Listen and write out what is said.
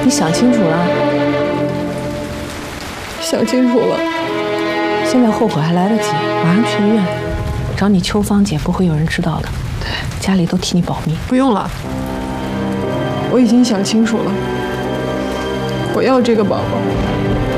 你想清楚了？ 想清楚了。 现在后悔还来得及，马上去医院找你秋芳姐，不会有人知道的。对，家里都替你保密。 不用了，我已经想清楚了，我要这个宝宝。